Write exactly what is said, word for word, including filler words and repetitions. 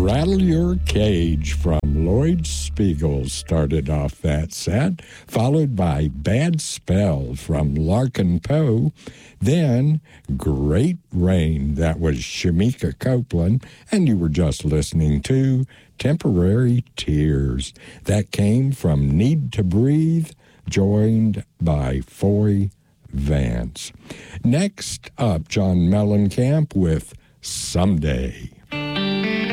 Rattle Your Cage from Lloyd Spiegel started off that set, followed by Bad Spell from Larkin Poe, then Great Rain, that was Shamika Copeland, and you were just listening to Temporary Tears. That came from Need to Breathe, joined by Foy Vance. Next up, John Mellencamp with Someday.